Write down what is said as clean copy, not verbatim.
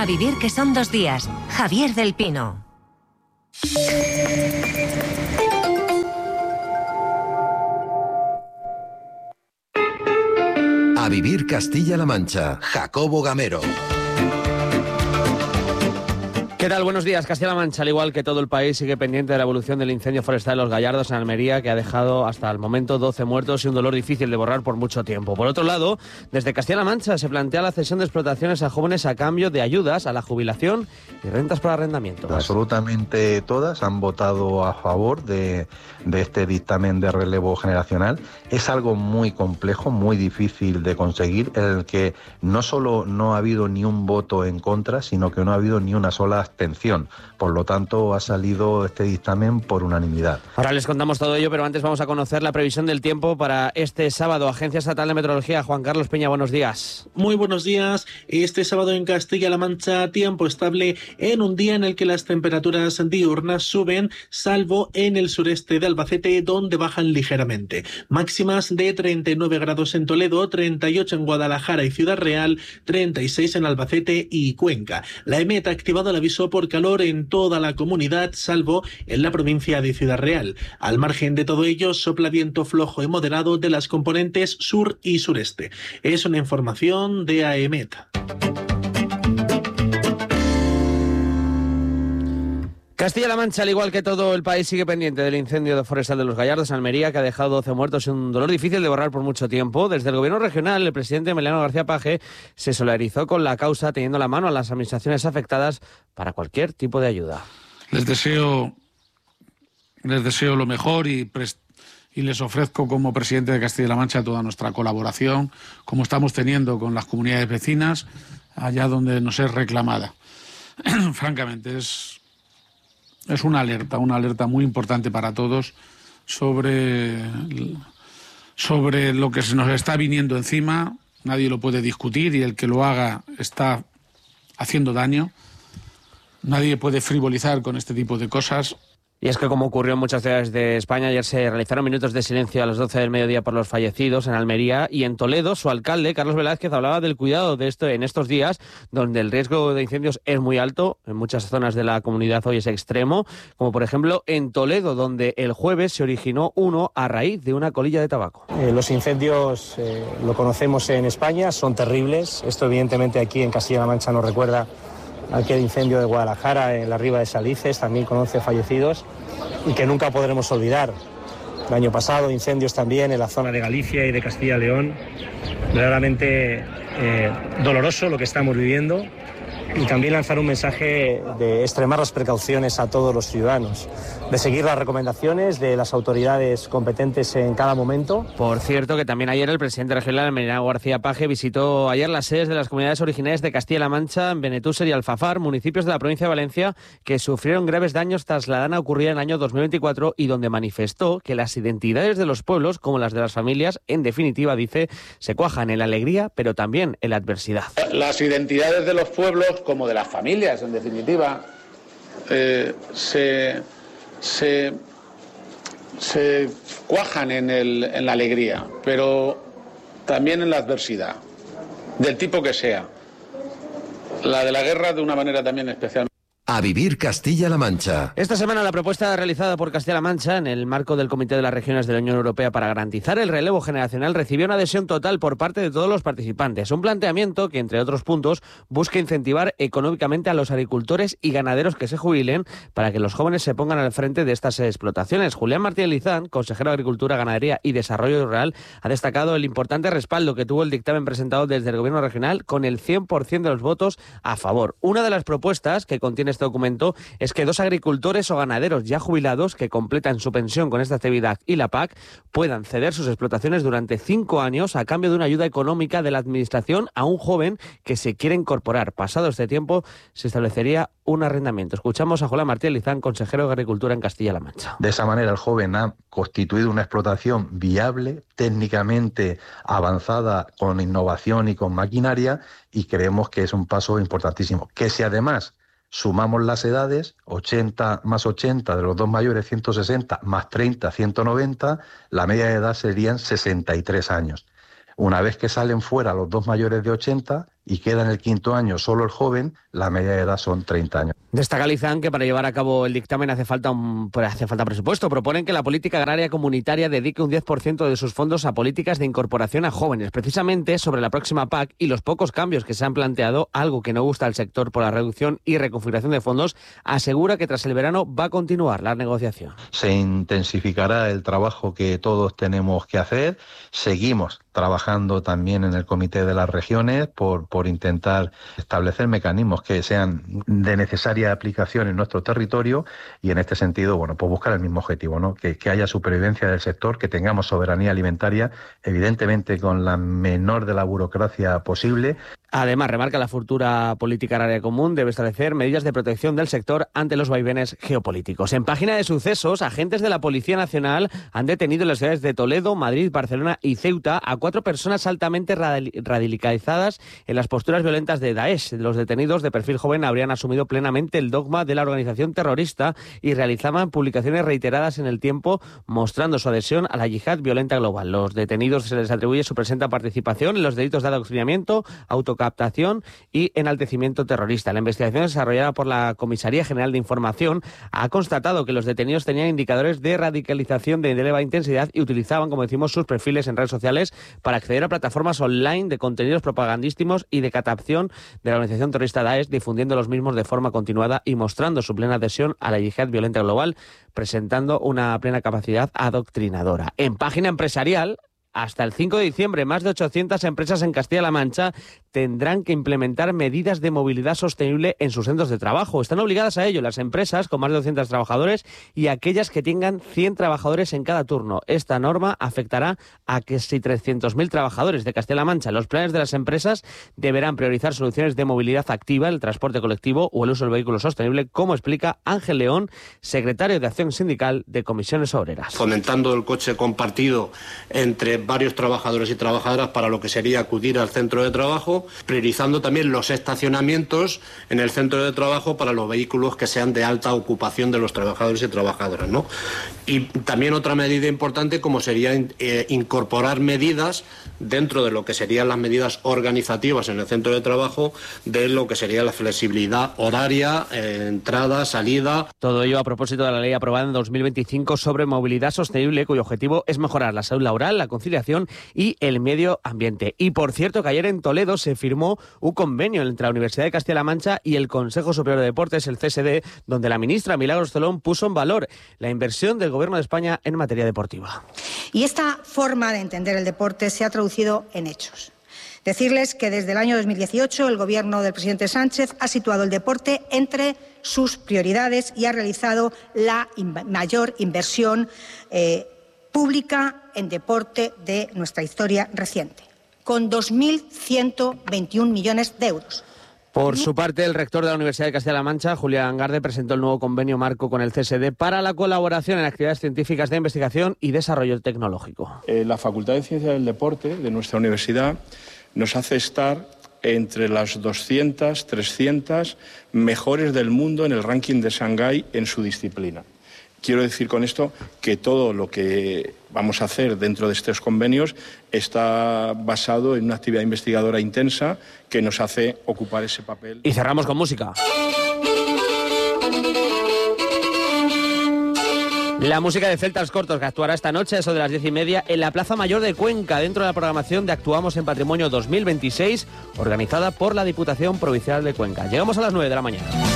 A vivir que son 2 días. Javier del Pino. A vivir Castilla-La Mancha. Jacobo Gamero. ¿Qué tal? Buenos días. Castilla-La Mancha, al igual que todo el país, sigue pendiente de la evolución del incendio forestal de Los Gallardos en Almería, que ha dejado hasta el momento 12 muertos y un dolor difícil de borrar por mucho tiempo. Por otro lado, desde Castilla-La Mancha se plantea la cesión de explotaciones a jóvenes a cambio de ayudas a la jubilación y rentas por arrendamiento. Absolutamente todas han votado a favor de este dictamen de relevo generacional. Es algo muy complejo, muy difícil de conseguir, en el que no solo no ha habido ni un voto en contra, sino que no ha habido ni una sola abstención. Por lo tanto, ha salido este dictamen por unanimidad. Ahora les contamos todo ello, pero antes vamos a conocer la previsión del tiempo para este sábado. Agencia Estatal de Meteorología, Juan Carlos Peña, buenos días. Muy buenos días. Este sábado en Castilla-La Mancha, tiempo estable en un día en el que las temperaturas diurnas suben, salvo en el sureste de Albacete, donde bajan ligeramente. Máximas de 39 grados en Toledo, 38 en Guadalajara y Ciudad Real, 36 en Albacete y Cuenca. La EMET ha activado el aviso por calor en toda la comunidad, salvo en la provincia de Ciudad Real. Al margen de todo ello, sopla viento flojo y moderado de las componentes sur y sureste. Es una información de AEMET. Castilla-La Mancha, al igual que todo el país, sigue pendiente del incendio forestal de Los Gallardos en Almería, que ha dejado 12 muertos y un dolor difícil de borrar por mucho tiempo. Desde el gobierno regional, el presidente Emiliano García Paje se solidarizó con la causa, teniendo la mano a las administraciones afectadas para cualquier tipo de ayuda. Les deseo lo mejor y les ofrezco como presidente de Castilla-La Mancha toda nuestra colaboración, como estamos teniendo con las comunidades vecinas, allá donde nos es reclamada. Francamente, es una alerta muy importante para todos sobre lo que se nos está viniendo encima. Nadie lo puede discutir y el que lo haga está haciendo daño. Nadie puede frivolizar con este tipo de cosas. Y es que, como ocurrió en muchas ciudades de España, ayer se realizaron minutos de silencio a las 12 del mediodía por los fallecidos en Almería, y en Toledo su alcalde, Carlos Velázquez, hablaba del cuidado de esto en estos días, donde el riesgo de incendios es muy alto. En muchas zonas de la comunidad hoy es extremo, como por ejemplo en Toledo, donde el jueves se originó uno a raíz de una colilla de tabaco. Los incendios lo conocemos en España, son terribles. Esto evidentemente aquí en Castilla-La Mancha nos recuerda aquel incendio de Guadalajara en la Riva de Salices, también con 11 fallecidos, y que nunca podremos olvidar. El año pasado incendios también en la zona de Galicia y de Castilla y León. Verdaderamente doloroso lo que estamos viviendo, y también lanzar un mensaje de extremar las precauciones a todos los ciudadanos, de seguir las recomendaciones de las autoridades competentes en cada momento. Por cierto, que también ayer el presidente regional, Emiliano García Paje, visitó ayer las sedes de las comunidades originarias de Castilla-La Mancha, Benetúser y Alfafar, municipios de la provincia de Valencia que sufrieron graves daños tras la dana ocurrida en el año 2024, y donde manifestó que las identidades de los pueblos, como las de las familias, en definitiva, dice, se cuajan en la alegría, pero también en la adversidad. Las identidades de los pueblos, como de las familias, en definitiva, se cuajan en la alegría, pero también en la adversidad, del tipo que sea. La de la guerra de una manera también especial. A vivir Castilla-La Mancha. Esta semana la propuesta realizada por Castilla-La Mancha en el marco del Comité de las Regiones de la Unión Europea para garantizar el relevo generacional recibió una adhesión total por parte de todos los participantes. Un planteamiento que, entre otros puntos, busca incentivar económicamente a los agricultores y ganaderos que se jubilen para que los jóvenes se pongan al frente de estas explotaciones. Julián Martínez Lizán, consejero de Agricultura, Ganadería y Desarrollo Rural, ha destacado el importante respaldo que tuvo el dictamen presentado desde el Gobierno regional, con el 100% de los votos a favor. Una de las propuestas que contiene este documento es que 2 agricultores o ganaderos ya jubilados que completan su pensión con esta actividad y la PAC puedan ceder sus explotaciones durante 5 años a cambio de una ayuda económica de la Administración a un joven que se quiere incorporar. Pasado este tiempo se establecería un arrendamiento. Escuchamos a Julián Martínez Lizán, consejero de Agricultura en Castilla-La Mancha. De esa manera el joven ha constituido una explotación viable, técnicamente avanzada, con innovación y con maquinaria, y creemos que es un paso importantísimo. Que si además sumamos las edades, 80 más 80 de los 2 mayores, 160, más 30, 190, la media de edad serían 63 años. Una vez que salen fuera los 2 mayores de 80, y queda en el 5º año solo el joven, la media de edad son 30 años. Destaca Lizán que para llevar a cabo el dictamen hace falta presupuesto. Proponen que la política agraria comunitaria dedique un 10% de sus fondos a políticas de incorporación a jóvenes. Precisamente sobre la próxima PAC y los pocos cambios que se han planteado, algo que no gusta al sector por la reducción y reconfiguración de fondos, asegura que tras el verano va a continuar la negociación. Se intensificará el trabajo que todos tenemos que hacer. Seguimos trabajando también en el Comité de las Regiones por intentar establecer mecanismos que sean de necesaria aplicación en nuestro territorio y en este sentido, bueno, pues buscar el mismo objetivo, ¿no? Que haya supervivencia del sector, que tengamos soberanía alimentaria, evidentemente con la menor de la burocracia posible. Además, remarca la futura política agraria común debe establecer medidas de protección del sector ante los vaivenes geopolíticos. En página de sucesos, agentes de la Policía Nacional han detenido en las ciudades de Toledo, Madrid, Barcelona y Ceuta a 4 personas altamente radicalizadas en las posturas violentas de Daesh. Los detenidos de perfil joven habrían asumido plenamente el dogma de la organización terrorista y realizaban publicaciones reiteradas en el tiempo mostrando su adhesión a la yihad violenta global. Los detenidos se les atribuye su presunta participación en los delitos de adoctrinamiento, autocaptación y enaltecimiento terrorista. La investigación desarrollada por la Comisaría General de Información ha constatado que los detenidos tenían indicadores de radicalización de elevada intensidad y utilizaban, como decimos, sus perfiles en redes sociales para acceder a plataformas online de contenidos propagandísticos y de captación de la organización terrorista Daesh, difundiendo los mismos de forma continuada y mostrando su plena adhesión a la yihad violenta global, presentando una plena capacidad adoctrinadora. En página empresarial, hasta el 5 de diciembre, más de 800 empresas en Castilla-La Mancha tendrán que implementar medidas de movilidad sostenible en sus centros de trabajo. Están obligadas a ello las empresas con más de 200 trabajadores y aquellas que tengan 100 trabajadores en cada turno. Esta norma afectará a casi 300.000 trabajadores de Castilla-La Mancha. Los planes de las empresas deberán priorizar soluciones de movilidad activa, el transporte colectivo o el uso del vehículo sostenible, como explica Ángel León, secretario de Acción Sindical de Comisiones Obreras. Fomentando el coche compartido entre varios trabajadores y trabajadoras para lo que sería acudir al centro de trabajo, priorizando también los estacionamientos en el centro de trabajo para los vehículos que sean de alta ocupación de los trabajadores y trabajadoras, ¿no? Y también otra medida importante como sería incorporar medidas dentro de lo que serían las medidas organizativas en el centro de trabajo de lo que sería la flexibilidad horaria, entrada, salida. Todo ello a propósito de la ley aprobada en 2025 sobre movilidad sostenible, cuyo objetivo es mejorar la salud laboral, la conciliación y el medio ambiente. Y por cierto que ayer en Toledo se firmó un convenio entre la Universidad de Castilla-La Mancha y el Consejo Superior de Deportes, el CSD, donde la ministra Milagros Celón puso en valor la inversión del Gobierno de España en materia deportiva. Y esta forma de entender el deporte se ha traducido en hechos. Decirles que desde el año 2018 el Gobierno del presidente Sánchez ha situado el deporte entre sus prioridades y ha realizado la mayor inversión pública en deporte de nuestra historia reciente, con 2.121 millones de euros. Por su parte, el rector de la Universidad de Castilla-La Mancha, Julián Garde, presentó el nuevo convenio marco con el CSD para la colaboración en actividades científicas de investigación y desarrollo tecnológico. La Facultad de Ciencias del Deporte de nuestra universidad nos hace estar entre las 200, 300 mejores del mundo en el ranking de Shanghái en su disciplina. Quiero decir con esto que todo lo que vamos a hacer dentro de estos convenios está basado en una actividad investigadora intensa que nos hace ocupar ese papel. Y cerramos con música. La música de Celtas Cortos, que actuará esta noche, eso de las 10:30, en la Plaza Mayor de Cuenca, dentro de la programación de Actuamos en Patrimonio 2026, organizada por la Diputación Provincial de Cuenca. Llegamos a las 9 de la mañana.